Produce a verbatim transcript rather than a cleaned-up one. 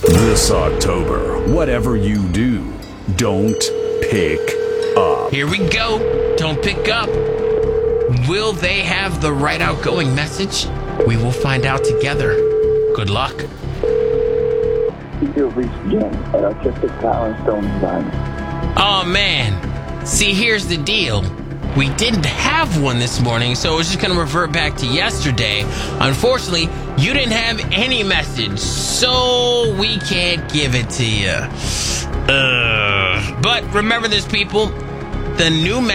This October, whatever you do, don't pick up. Here we go. Don't pick up. Will they have the right outgoing message? We will find out together. Good luck. You have reached Jen at Artistic Talent Stone Design. Oh, man. See, here's the deal. We didn't have one this morning, so it's just going to revert back to yesterday. Unfortunately, you didn't have any message, so we can't give it to you. Uh, but remember this, people. The new